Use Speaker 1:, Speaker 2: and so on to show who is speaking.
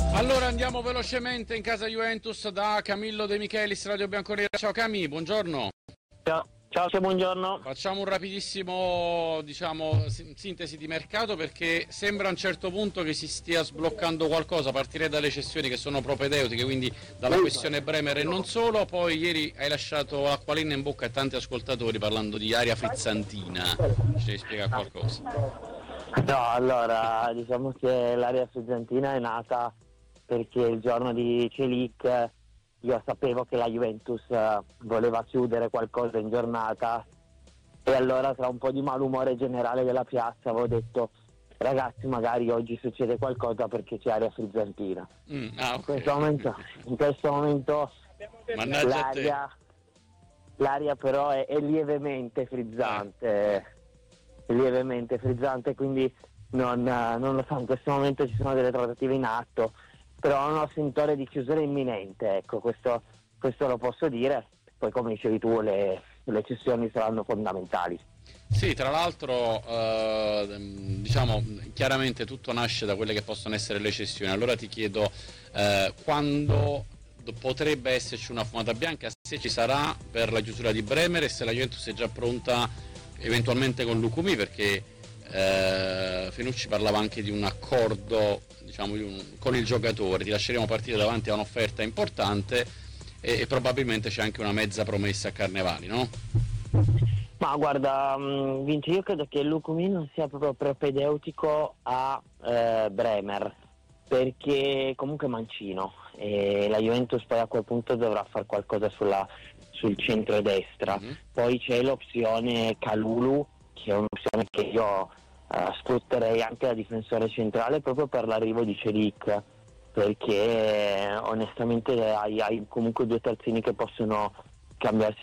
Speaker 1: Allora andiamo velocemente in casa Juventus da Camillo De Michelis, Radio Bianconera. Ciao Cami, buongiorno.
Speaker 2: Ciao, buongiorno.
Speaker 1: Facciamo un rapidissimo, sintesi di mercato, perché sembra a un certo punto che si stia sbloccando qualcosa, a partire dalle cessioni che sono propedeutiche, quindi dalla questione Bremer e non solo. Poi ieri hai lasciato l'acquolina in bocca a tanti ascoltatori parlando di aria frizzantina. Ci devi spiegare qualcosa?
Speaker 2: No, allora, diciamo che l'area frizzantina è nata perché il giorno di Celic io sapevo che la Juventus voleva chiudere qualcosa in giornata, e allora, tra un po' di malumore generale della piazza, avevo detto: ragazzi, magari oggi succede qualcosa perché c'è aria frizzantina.
Speaker 1: Okay.
Speaker 2: In questo momento l'aria però è lievemente frizzante, quindi non lo so, in questo momento ci sono delle trattative in atto, però non ho sentore di chiusura imminente, ecco, questo lo posso dire. Poi, come dicevi tu, le cessioni saranno fondamentali.
Speaker 1: Sì, tra l'altro chiaramente tutto nasce da quelle che possono essere le cessioni. Allora ti chiedo quando potrebbe esserci una fumata bianca, se ci sarà, per la chiusura di Bremer, e se la Juventus è già pronta eventualmente con Lucumi, perché Fenucci parlava anche di un accordo, con il giocatore. Ti lasceremo partire davanti a un'offerta importante e probabilmente c'è anche una mezza promessa a Carnevali, no?
Speaker 2: Ma guarda, Vince, io credo che Lucumi non sia proprio propedeutico a Bremer, perché comunque è mancino e la Juventus poi a quel punto dovrà fare qualcosa sul centro-destra. Poi c'è l'opzione Kalulu, che è un'opzione che io sfrutterei anche da difensore centrale, proprio per l'arrivo di Celic, perché onestamente hai comunque due terzini che possono cambiarsi